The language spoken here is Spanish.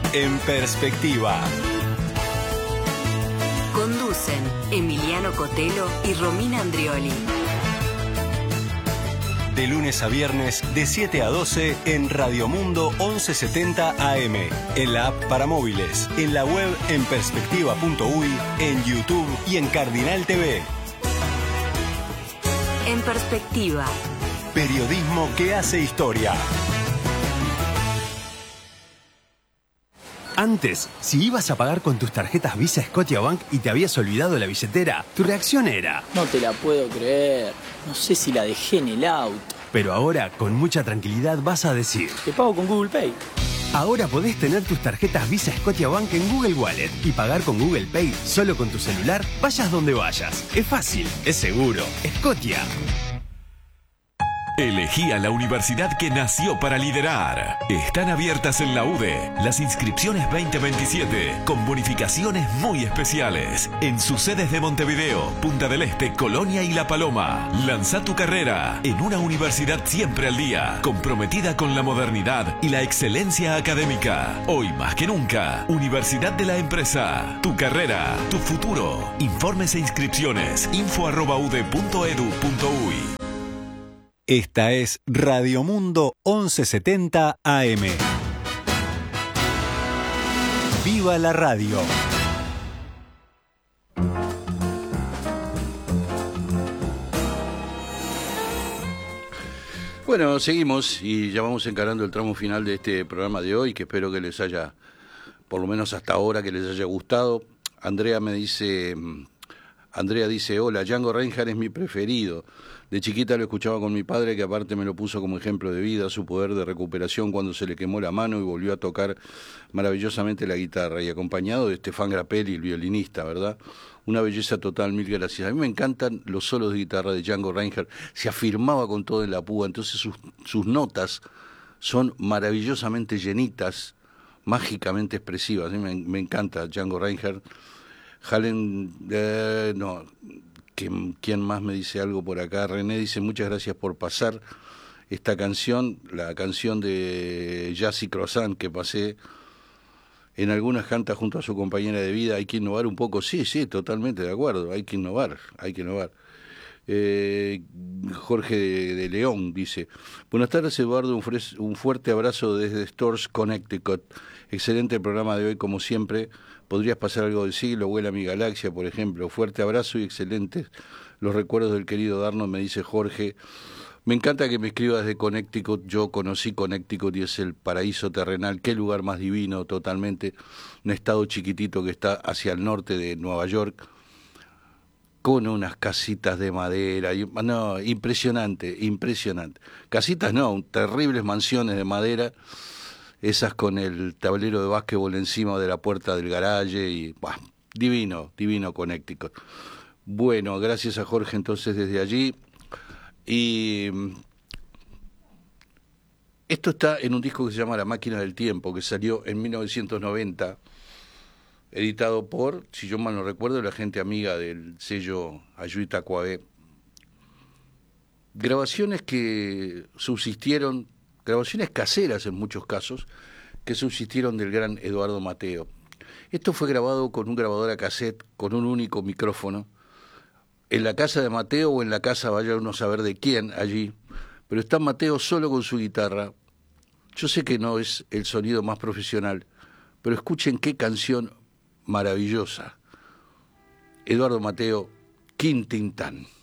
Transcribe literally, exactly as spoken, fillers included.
En Perspectiva. Conducen Emiliano Cotelo y Romina Andrioli. De lunes a viernes, de siete a doce, en Radio Mundo once setenta A M, en la app para móviles, en la web en perspectiva punto uy, en YouTube y en Cardinal T V. En Perspectiva. Periodismo que hace historia. Antes, si ibas a pagar con tus tarjetas Visa Scotiabank y te habías olvidado la billetera, tu reacción era: no te la puedo creer, no sé si la dejé en el auto. Pero ahora, con mucha tranquilidad, vas a decir: te pago con Google Pay. Ahora podés tener tus tarjetas Visa Scotiabank en Google Wallet y pagar con Google Pay solo con tu celular, vayas donde vayas. Es fácil, es seguro. Scotia. Elegí a la universidad que nació para liderar. Están abiertas en la U D E las inscripciones veinte veintisiete con bonificaciones muy especiales en sus sedes de Montevideo, Punta del Este, Colonia y La Paloma. Lanza tu carrera en una universidad siempre al día, comprometida con la modernidad y la excelencia académica. Hoy más que nunca, Universidad de la Empresa. Tu carrera, tu futuro. Informes e inscripciones info arroba ude punto edu punto uy. Esta es Radio Mundo once setenta A M. ¡Viva la radio! Bueno, seguimos y ya vamos encarando el tramo final de este programa de hoy, que espero que les haya, por lo menos hasta ahora, que les haya gustado. Andrea me dice, Andrea dice, hola, Django Reinhardt es mi preferido. De chiquita lo escuchaba con mi padre, que aparte me lo puso como ejemplo de vida, su poder de recuperación cuando se le quemó la mano y volvió a tocar maravillosamente la guitarra, y acompañado de Stefan Grappelli, el violinista, ¿verdad? Una belleza total, mil gracias. A mí me encantan los solos de guitarra de Django Reinhardt, se afirmaba con todo en la púa, entonces sus, sus notas son maravillosamente llenitas, mágicamente expresivas. A mí me, me encanta Django Reinhardt. Halen, eh, no... ¿Quién más me dice algo por acá? René dice, muchas gracias por pasar esta canción, la canción de Jazz y Croissant que pasé. En algunas canta junto a su compañera de vida, hay que innovar un poco. Sí, sí, totalmente de acuerdo, hay que innovar, hay que innovar. Eh, Jorge de, de León dice, buenas tardes Eduardo, un, fres, un fuerte abrazo desde Stores, Connecticut. Excelente el programa de hoy como siempre. Podrías pasar algo del siglo, Vuela mi galaxia, por ejemplo. Fuerte abrazo y excelentes los recuerdos del querido Darno, me dice Jorge. Me encanta que me escriba desde Connecticut. Yo conocí Connecticut y es el paraíso terrenal. Qué lugar más divino, totalmente. Un estado chiquitito que está hacia el norte de Nueva York, con unas casitas de madera. Y, no, impresionante, impresionante. Casitas no, terribles mansiones de madera. Esas con el tablero de básquetbol encima de la puerta del garaje y bah, divino, divino Connecticut. Bueno, gracias a Jorge entonces desde allí. Y esto está en un disco que se llama La Máquina del Tiempo, que salió en mil novecientos noventa, editado por, si yo mal no recuerdo, la gente amiga del sello Ayuita Coabé. Grabaciones que subsistieron, grabaciones caseras en muchos casos, que subsistieron del gran Eduardo Mateo. Esto fue grabado con un grabador a cassette, con un único micrófono, en la casa de Mateo o en la casa, vaya uno a saber de quién, allí, pero está Mateo solo con su guitarra. Yo sé que no es el sonido más profesional, pero escuchen qué canción maravillosa. Eduardo Mateo, Quintintán.